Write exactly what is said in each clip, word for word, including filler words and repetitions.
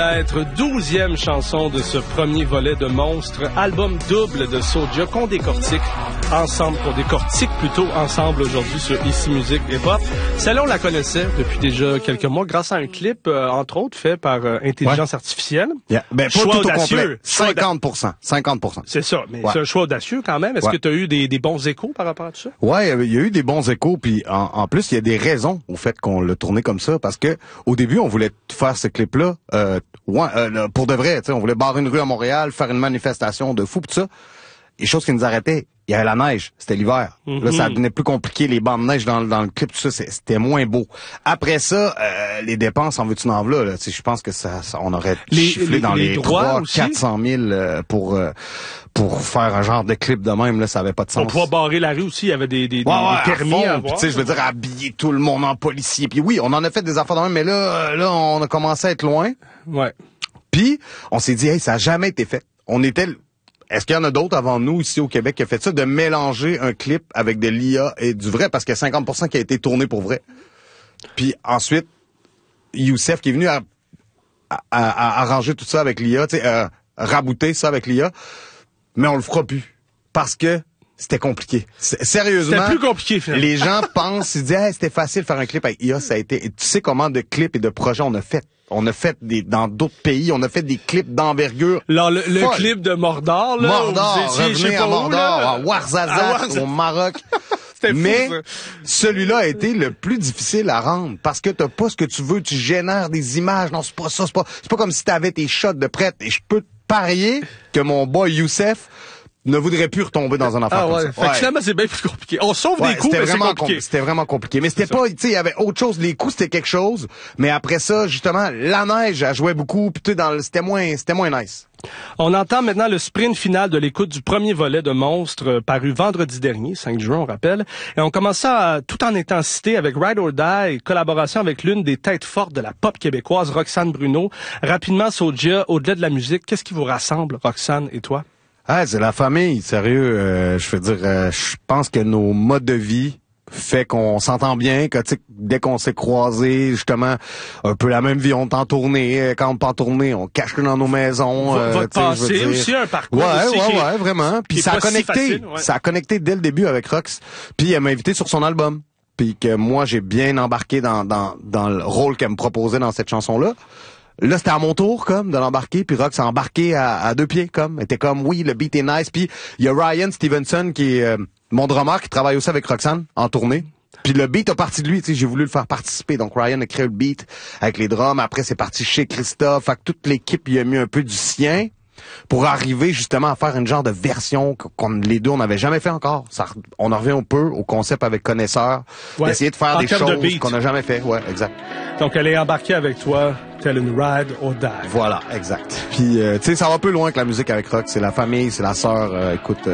Être douzième chanson de ce premier volet de Monstres, album double de Soulja qu'on décortique ensemble, qu'on décortique plutôt ensemble aujourd'hui sur Ici Musique et Pop. Celle-là, on la connaissait depuis déjà quelques mois grâce à un clip, euh, entre autres, fait par euh, intelligence ouais. artificielle. Yeah. Ben, pas choix tout audacieux. Au complet. cinquante pour cent. cinquante pour cent. C'est ça, mais ouais. c'est un choix audacieux quand même. Est-ce ouais. que tu as eu des, des bons échos par rapport à tout ça? Ouais, il y a eu des bons échos, puis en, en plus, il y a des raisons au fait qu'on l'a tourné comme ça, parce que au début, on voulait faire ce clip-là euh, ouais, euh, pour de vrai. On voulait barrer une rue à Montréal, faire une manifestation de fou, pis ça. Les choses qui nous arrêtaient, il y avait la neige, c'était l'hiver. Mm-hmm. Là, ça devenait plus compliqué, les bancs de neige dans, dans le clip, tout ça, c'était moins beau. Après ça, euh, les dépenses, en veux-tu n'en veux là, je pense que ça, ça, on aurait les, chifflé les, dans les, les trois quatre cent mille euh, pour euh, pour faire un genre de clip de même, là, ça avait pas de sens. Pour pouvoir barrer la rue aussi, il y avait des, des, ouais, ouais, des permis à avoir. Tu sais, je veux dire, habiller tout le monde en policier. Puis oui, on en a fait des affaires de même, mais là, là, on a commencé à être loin. Ouais. Puis, on s'est dit, hey, ça a jamais été fait. On était... Est-ce qu'il y en a d'autres avant nous, ici au Québec, qui a fait ça, de mélanger un clip avec de l'I A et du vrai, parce qu'il y a cinquante pour cent qui a été tourné pour vrai. Puis ensuite, Youssef qui est venu à, à, à, à arranger tout ça avec l'I A, tu sais, euh, rabouter ça avec l'I A, mais on le fera plus. Parce que c'était compliqué. Sérieusement. C'était plus compliqué, finalement. Les gens pensent, ils disent, hey, c'était facile de faire un clip avec I A, ça a été. Et tu sais comment de clips et de projets on a fait. On a fait des, dans d'autres pays, on a fait des clips d'envergure. Alors, le, le clip de Mordor, là. Mordor, revenez à Mordor, à Ouarzazate, au Maroc. C'était Mais fou, ça. Celui-là a été le plus difficile à rendre parce que t'as pas ce que tu veux, tu génères des images. Non, c'est pas ça, c'est pas, c'est pas comme si t'avais tes shots de prête. Et je peux te parier que mon boy Youssef ne voudrait plus retomber dans un affaire ah, ouais. comme ça. Fait que finalement, c'est bien plus compliqué. On sauve ouais, des coups, mais c'est compliqué. Com- c'était vraiment compliqué. Mais c'était pas, tu sais, il y avait autre chose. Les coups, c'était quelque chose. Mais après ça, justement, la neige, elle jouait beaucoup. Puis tu sais, dans le, c'était moins, c'était moins nice. On entend maintenant le sprint final de l'écoute du premier volet de Monstres, euh, paru vendredi dernier, cinq juin, on rappelle. Et on commence ça à, tout en intensité avec Ride or Die, collaboration avec l'une des têtes fortes de la pop québécoise, Roxane Bruno. Rapidement, Soulja, au-delà de la musique, qu'est-ce qui vous rassemble, Roxane et toi? Ah, c'est la famille, sérieux. Euh, je veux dire, euh, je pense que nos modes de vie fait qu'on s'entend bien, que tu sais, dès qu'on s'est croisés, justement, un peu la même vie, on est en tournée. Quand on est en tournée, on cache dans nos maisons. V- votre euh, passé aussi, un parcours ouais, aussi. Ouais, qui ouais, est, vraiment. Puis ça a connecté, si facile, ouais. ça a connecté dès le début avec Rox. Puis elle m'a invité sur son album. Puis que moi, j'ai bien embarqué dans dans dans le rôle qu'elle me proposait dans cette chanson-là. Là, c'était à mon tour, comme, de l'embarquer, puis Rox a embarqué à, à deux pieds, comme. Elle était comme, oui, le beat est nice, puis il y a Ryan Stevenson, qui est euh, mon drummer, qui travaille aussi avec Roxane, en tournée. Puis le beat a parti de lui, tu sais, j'ai voulu le faire participer. Donc Ryan a créé le beat avec les drums, après c'est parti chez Christophe, fait que toute l'équipe y a mis un peu du sien pour arriver justement à faire une genre de version qu'on les deux on n'avait jamais fait encore. Ça, on en revient un peu au concept avec Connaisseur, ouais. d'essayer de faire en des choses de qu'on n'a jamais fait. Ouais, exact. Donc elle est embarquée avec toi, telle une ride or die. Voilà, exact. Puis euh, tu sais, ça va un peu loin que la musique avec Rox. C'est la famille, c'est la sœur. Euh, écoute, euh,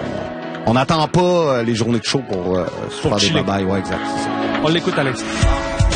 on n'attend pas euh, les journées de show pour, euh, pour faire chiller. Des babayes. Ouais, exact. On l'écoute à l'instant.